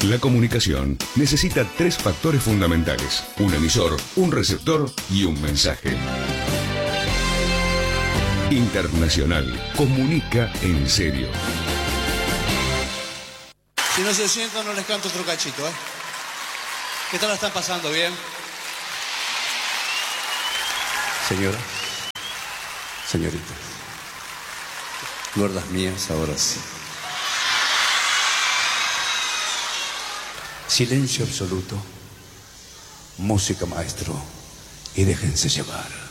La comunicación necesita tres factores fundamentales: un emisor, un receptor y un mensaje. Internacional comunica en serio. Si no se sientan, no les canto otro cachito, ¿eh? ¿Qué tal la están pasando? ¿Bien? Señora, señorita, gordas mías, ahora sí. Silencio absoluto, música maestro, y déjense llevar.